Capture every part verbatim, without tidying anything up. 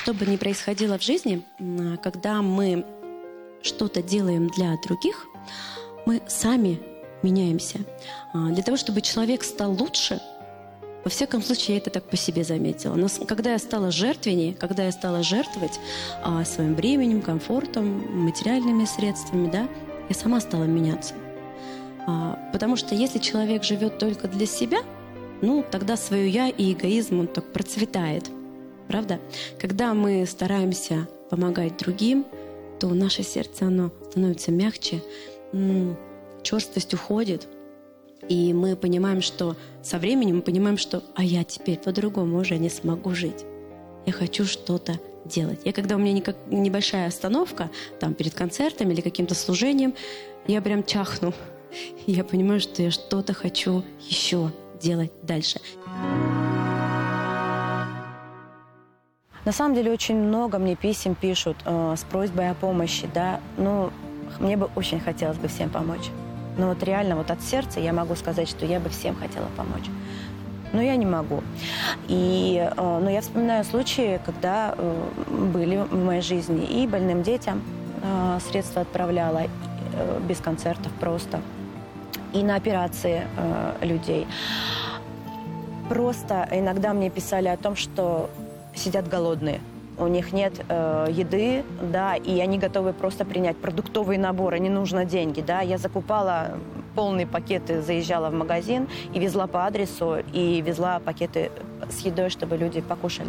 что бы ни происходило в жизни, когда мы что-то делаем для других, мы сами меняемся. Для того, чтобы человек стал лучше, во всяком случае, я это так по себе заметила. Но когда я стала жертвеннее, когда я стала жертвовать а, своим временем, комфортом, материальными средствами, да, я сама стала меняться. А, потому что если человек живет только для себя, ну, тогда свое «я» и эгоизм, он так процветает. Правда? Когда мы стараемся помогать другим, то наше сердце, оно становится мягче, черствость уходит, и мы понимаем, что со временем мы понимаем, что «а я теперь по-другому уже не смогу жить. Я хочу что-то делать». Я, когда у меня никак, небольшая остановка, там, перед концертом или каким-то служением, я прям чахну. И я понимаю, что я что-то хочу еще делать дальше. На самом деле очень много мне писем пишут э, с просьбой о помощи, да. Ну, мне бы очень хотелось бы всем помочь. Но вот реально вот от сердца я могу сказать, что я бы всем хотела помочь. Но я не могу. И, э, но я вспоминаю случаи, когда э, были в моей жизни и больным детям э, средства отправляла э, без концертов просто, и на операции э, людей. Просто иногда мне писали о том, что сидят голодные. У них нет э, еды, да, и они готовы просто принять продуктовые наборы, не нужно деньги, да. Я закупала полные пакеты, заезжала в магазин и везла по адресу, и везла пакеты с едой, чтобы люди покушали.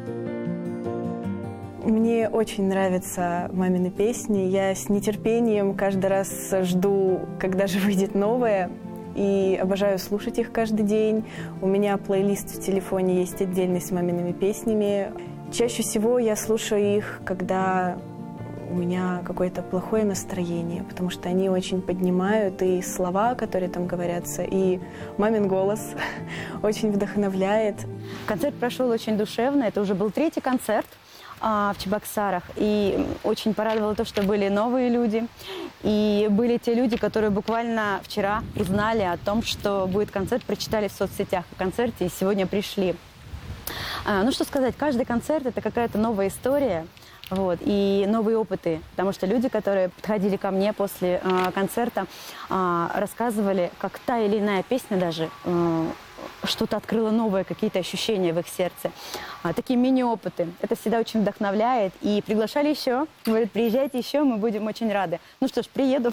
Мне очень нравятся мамины песни. Я с нетерпением каждый раз жду, когда же выйдет новое. И обожаю слушать их каждый день. У меня плейлист в телефоне есть отдельный с мамиными песнями. Чаще всего я слушаю их, когда у меня какое-то плохое настроение, потому что они очень поднимают, и слова, которые там говорятся, и мамин голос очень вдохновляет. Концерт прошел очень душевно. Это уже был третий концерт в Чебоксарах, и очень порадовало то, что были новые люди, и были те люди, которые буквально вчера узнали о том, что будет концерт, прочитали в соцсетях о концерте и сегодня пришли. Ну что сказать, каждый концерт – это какая-то новая история, вот, и новые опыты, потому что люди, которые подходили ко мне после э, концерта, э, рассказывали, как та или иная песня даже э, что-то открыло новое, какие-то ощущения в их сердце. А, такие мини-опыты. Это всегда очень вдохновляет. И приглашали еще. Говорят, приезжайте еще, мы будем очень рады. Ну что ж, приеду.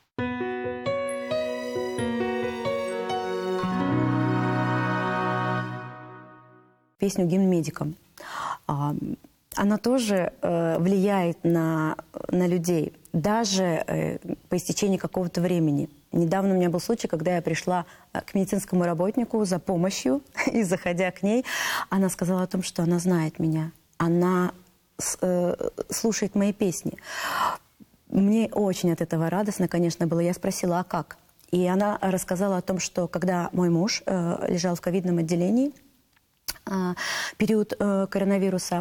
Песню «Гимн медикам». Она тоже э, влияет на, на людей, даже э, по истечении какого-то времени. Недавно у меня был случай, когда я пришла к медицинскому работнику за помощью, и, заходя к ней, она сказала о том, что она знает меня, она э, слушает мои песни. Мне очень от этого радостно, конечно, было. Я спросила, а как? И она рассказала о том, что когда мой муж э, лежал в ковидном отделении, период э, коронавируса,